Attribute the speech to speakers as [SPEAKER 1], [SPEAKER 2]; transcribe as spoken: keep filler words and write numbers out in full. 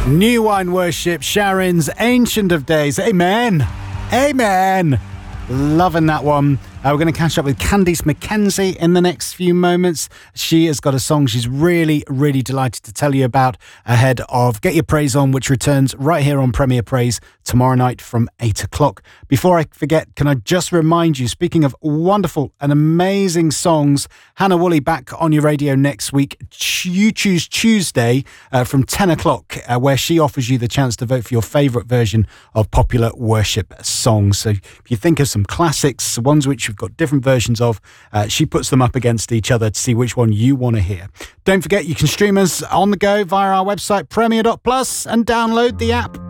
[SPEAKER 1] New Wine Worship, Sharon's Ancient of Days. Amen. Amen. Loving that one. Uh, we're going to catch up with Candice McKenzie in the next few moments. She has got a song she's really, really delighted to tell you about ahead of Get Your Praise On, which returns right here on Premier Praise tomorrow night from eight o'clock. Before I forget, can I just remind you, speaking of wonderful and amazing songs, Hannah Woolley back on your radio next week. You Choose Tuesday uh, from ten o'clock, uh, where she offers you the chance to vote for your favourite version of popular worship songs. So if you think of some classics, ones which you've got different versions of, uh, she puts them up against each other to see which one you want to hear. Don't forget, you can stream us on the go via our website, premier dot plus, and download the app.